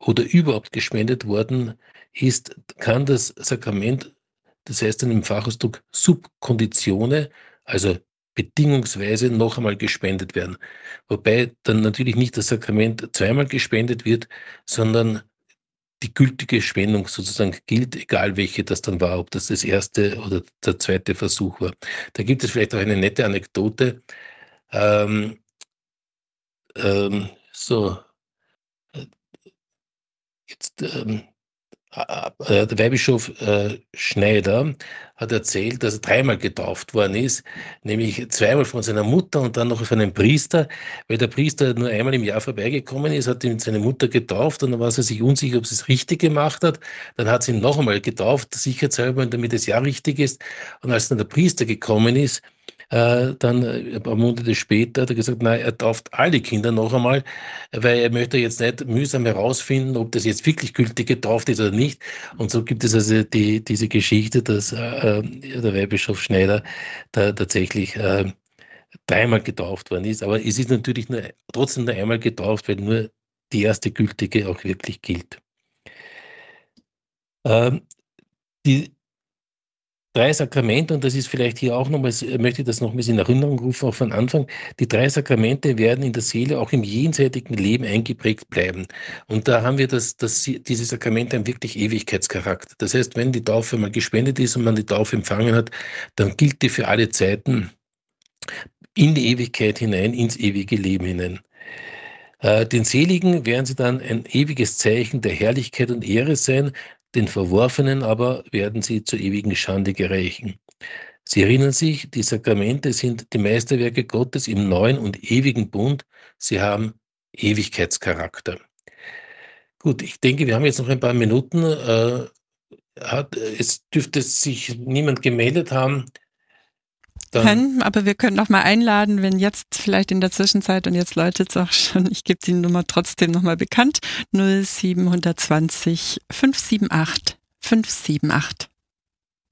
oder überhaupt gespendet worden ist, kann das Sakrament, das heißt dann im Fachausdruck sub conditione, also bedingungsweise noch einmal gespendet werden. Wobei dann natürlich nicht das Sakrament zweimal gespendet wird, sondern die gültige Spendung sozusagen gilt, egal welche das dann war, ob das erste oder der zweite Versuch war. Da gibt es vielleicht auch eine nette Anekdote. Ähm, so, jetzt der Weihbischof Schneider hat erzählt, dass er dreimal getauft worden ist, nämlich zweimal von seiner Mutter und dann noch von einem Priester, weil der Priester nur einmal im Jahr vorbeigekommen ist, hat ihn seine Mutter getauft und dann war sie sich unsicher, ob sie es richtig gemacht hat. Dann hat sie ihn noch einmal getauft, sicherheitshalber, damit es ja richtig ist. Und als dann der Priester gekommen ist, dann ein paar Monate später hat er gesagt, nein, er tauft alle Kinder noch einmal, weil er möchte jetzt nicht mühsam herausfinden, ob das jetzt wirklich gültig getauft ist oder nicht. Und so gibt es also diese Geschichte, dass der Weihbischof Schneider da tatsächlich dreimal getauft worden ist. Aber es ist natürlich trotzdem nur einmal getauft, weil nur die erste gültige auch wirklich gilt. Ähm, die drei Sakramente, und das ist vielleicht hier auch nochmals, möchte ich das nochmals in Erinnerung rufen, auch von Anfang, die drei Sakramente werden in der Seele auch im jenseitigen Leben eingeprägt bleiben. Und da haben wir diese Sakramente einen wirklich Ewigkeitscharakter. Das heißt, wenn die Taufe mal gespendet ist und man die Taufe empfangen hat, dann gilt die für alle Zeiten in die Ewigkeit hinein, ins ewige Leben hinein. Den Seligen werden sie dann ein ewiges Zeichen der Herrlichkeit und Ehre sein, den Verworfenen aber werden sie zur ewigen Schande gereichen. Sie erinnern sich, die Sakramente sind die Meisterwerke Gottes im neuen und ewigen Bund. Sie haben Ewigkeitscharakter. Gut, ich denke, wir haben jetzt noch ein paar Minuten. Es dürfte sich niemand gemeldet haben. Aber wir können noch mal einladen, wenn jetzt vielleicht in der Zwischenzeit, und jetzt läutet es auch schon, ich gebe die Nummer trotzdem noch mal bekannt, 0720 578 578.